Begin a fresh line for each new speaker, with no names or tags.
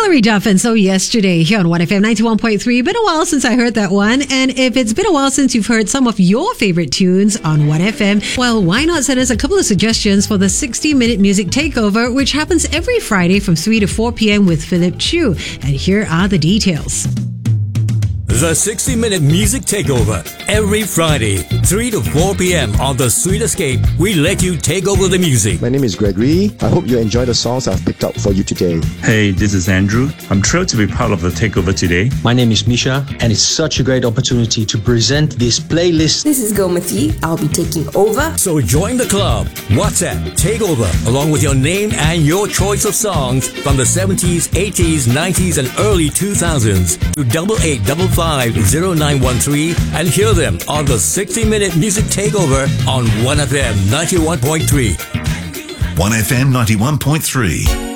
Hilary Duff and So Yesterday here on 1FM 91.3. Been a while since I heard that one. And if it's been a while since you've heard some of your favorite tunes on 1FM, well, why not send us a couple of suggestions for the 60-minute music takeover, which happens every Friday from 3 to 4 p.m. with Philip Chu. And here are the details.
The 60-minute music takeover. Every Friday, 3 to 4 p.m. on The Sweet Escape, we let you take over the music.
My name is Gregory. I hope you enjoy the songs I've picked out for you today.
Hey, this is Andrew. I'm thrilled to be part of the takeover today.
My name is Misha, and it's such a great opportunity to present this playlist.
This is Gomati. I'll be taking over.
So join the club. WhatsApp Takeover, along with your name and your choice of songs from the 70s, 80s, 90s, and early 2000s to 88550913 and hear them on the 60-minute music takeover on 1FM 91.3.
1FM 91.3.